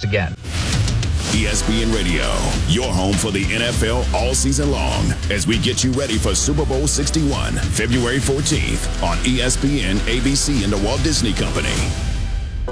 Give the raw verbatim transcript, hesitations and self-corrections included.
again. E S P N Radio, your home for the N F L all season long, as we get you ready for Super Bowl sixty-one, February fourteenth on E S P N, A B C, and the Walt Disney Company.